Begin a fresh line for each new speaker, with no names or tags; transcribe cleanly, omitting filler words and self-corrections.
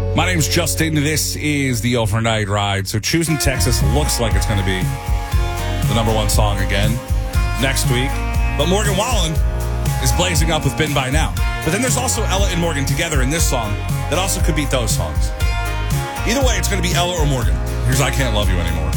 My name's Justin. This is the Overnight Ride. So Choosing Texas looks like it's going to be the number one song again next week. But Morgan Wallen is blazing up with Been By Now. But then there's also Ella and Morgan together in this song that also could beat those songs. Either way, it's going to be Ella or Morgan. Here's I Can't Love You Anymore.